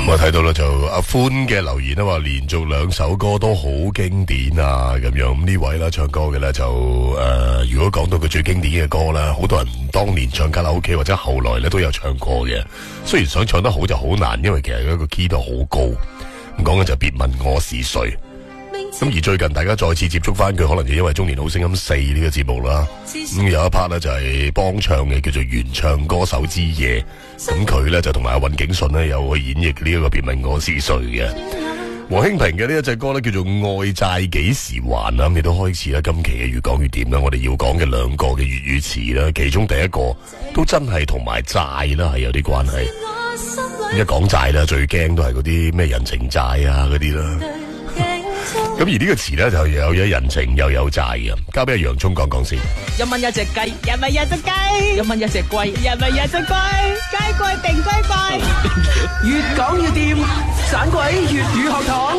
我睇到啦，就阿歡嘅留言話連續2首歌都好經典啊，咁樣咁呢位啦唱歌嘅咧就如果講到佢最經典嘅歌啦，好多人當年唱卡拉 OK 或者後來咧都有唱過嘅。雖然想唱得好就好難，因為其實嗰個 key 都好高。咁講嘅就別問我是誰。咁而最近大家再次接觸翻佢，可能就因為中年好聲音4呢個節目啦。咁有一 part 咧就係幫唱嘅，叫做原唱歌手之夜。咁佢咧就同埋阿尹景順咧有去演繹呢一個別問我是誰嘅。黃興平嘅呢一隻歌咧叫做愛債幾時還啊。咁亦都開始啦，今期嘅越講越點啦。我哋要講嘅2個嘅粵語詞啦，其中第一個都真係同埋債啦係有啲關係。一講債啦，最驚都係嗰啲咩人情債啊嗰啲啦。咁而呢個詞咧就有咗人情又有債嘅，交俾阿洋葱講講先。 1蚊1隻雞，1蚊1隻雞，1蚊1隻龜，1蚊1隻龜，雞貴定雞貴，越講越掂，盞鬼粵語學堂。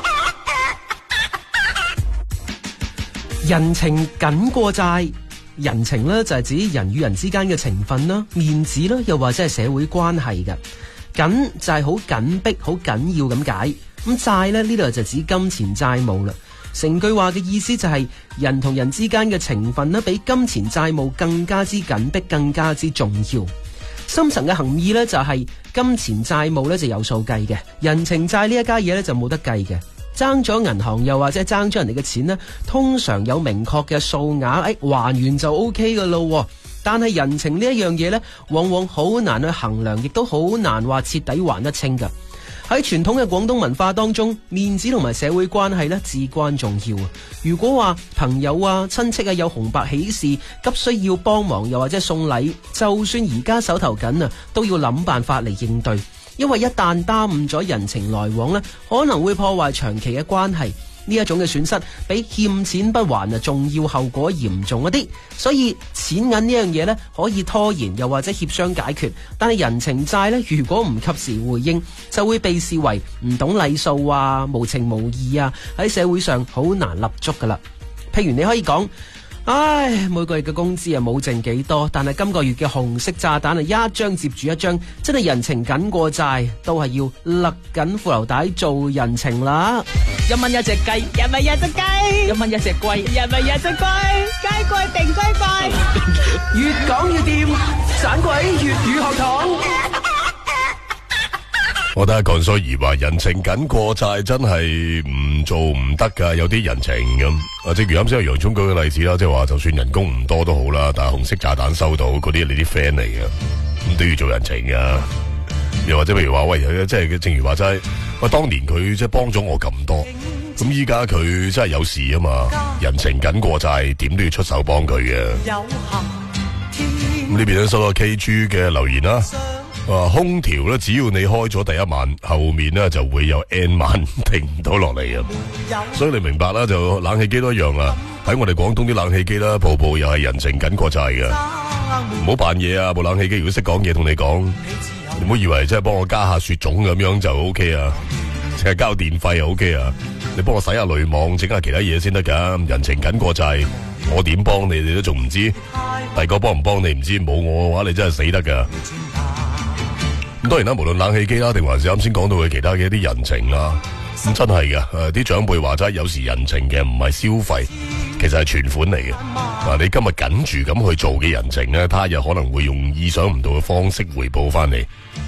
人情緊過債，人情咧就係指人與人之間嘅情分啦、面子啦，又或者係社會關係嘅。緊就係好緊迫、好緊要咁解。咁債咧呢度就指金錢債務啦。成句話嘅意思就係人同人之間嘅情分呢，比金錢債務更加之緊迫，更加之重要。深層嘅含義呢，就係金錢債務呢就有數計嘅，人情債呢一家嘢呢就冇得計嘅。爭咗銀行又或者爭咗人哋嘅錢呢，通常有明確嘅數額，還完就 OK 噶咯。但係人情呢一樣嘢呢，往往好難去衡量，亦都好難話徹底還得清噶。喺傳統嘅廣東文化當中，面子同埋社會關係呢至關重要。如果話朋友啊、親戚啊有紅白喜事，急需要幫忙又或者送禮，就算而家手頭緊啊，都要諗辦法嚟應對。因為一旦耽誤咗人情來往呢，可能會破壞長期嘅關係。呢一種嘅損失比欠錢不還啊，仲要後果嚴重一啲。所以錢銀呢樣嘢呢，可以拖延又或者協商解決，但係人情債呢，如果唔及時回應，就會被視為唔懂禮數啊、無情無義啊，喺社會上好難立足噶啦。譬如你可以講，唉，每個月嘅工資啊冇剩幾多，但係今個月嘅紅色炸彈啊一張接住一張，真係人情緊過債，都係要勒緊褲頭帶做人情啦。 1蚊1隻雞，1蚊1隻雞，1蚊1隻龜，1蚊1隻龜，雞貴定雞貴， 越講越掂，盞鬼粵語學堂。 我睇下鄺素儀話人情緊過債真係唔做唔得噶，有啲人情咁。正如啱先阿洋葱舉嘅例子啦，即係話就算人工唔多都好啦，但係紅色炸彈收到嗰啲係你啲 friend 嚟嘅，咁都要做人情噶。又或者譬如話喂，即係正如話齋，喂當年佢即係幫咗我咁多，咁依家佢真係有事啊嘛，人情緊過債，點都要出手幫佢嘅。咁呢邊都收到 KG 嘅留言啦。空調咧，只要你開咗第一晚，後面咧就會有 N 晚停唔到落嚟啊！所以你明白啦，就冷氣機都一樣啊！喺我哋廣東啲冷氣機啦，部部又係人情緊過債嘅，唔好扮嘢啊！部冷氣機如果識講嘢同你講，你唔好以為即係幫我加下雪種咁樣就 OK 啊，淨係交電費就 OK 啊！你幫我洗下濾網，整下其他嘢先得噶，人情緊過債，我點幫你，你都仲唔知？第個幫唔幫你唔知，冇我嘅話，你真係死得噶！咁當然啦，無論冷氣機啦，定還是啱先講到嘅其他嘅一啲人情啦，咁真係嘅。啲長輩話齋，有時人情嘅唔係消費，其實係存款嚟嘅。你今日緊住咁去做嘅人情咧，他日可能會用意想唔到嘅方式回報翻你。